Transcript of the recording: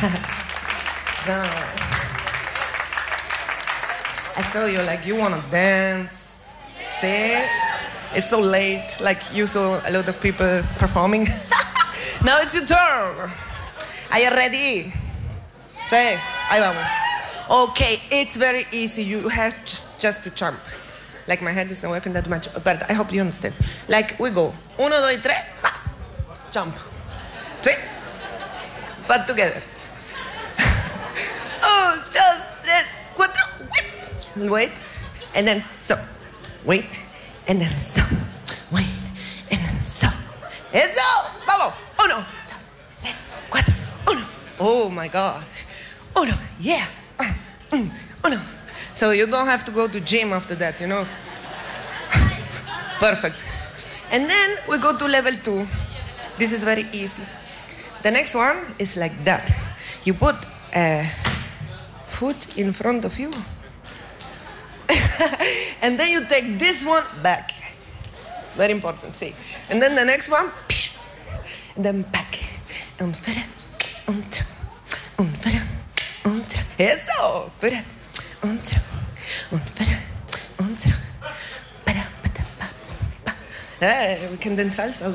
So, I saw you, like, you wanna dance. See? It's so late, like, you saw a lot of people performing. Now it's your turn. Are you ready? Sí, ahí vamos. Okay, it's very easy. You have just to jump. Like, my head is not working that much, but I hope you understand. Like, we go. 1, 2, 3, pa. Jump. Sí? But together. 1, 2, 3, 4. Wait. And then so. Wait. And then so. Wait. And then so. Eso. Vamos. 1, 2, 3, 4. 1. Oh my God. 1. Yeah. 1. So you don't have to go to gym after that, you know. Perfect. And then we go to level 2. This is very easy. The next one is like that. You put a foot in front of you. And then you take this one back. It's very important, see. And then the next one, and then back. And fuera, untra, fuera, untra. Eso, fuera, untra, fuera, untra. Para, pa, pa, pa. We can dance salsa.